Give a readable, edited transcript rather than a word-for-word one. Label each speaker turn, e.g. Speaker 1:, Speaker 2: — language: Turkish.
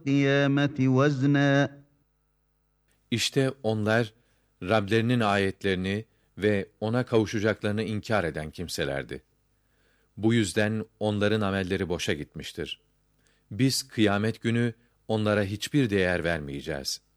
Speaker 1: القيامة وزنا.
Speaker 2: İşte onlar, Rablerinin ayetlerini ve ona kavuşacaklarını inkar eden kimselerdi. Bu yüzden onların amelleri boşa gitmiştir. Biz kıyamet günü onlara hiçbir değer vermeyeceğiz.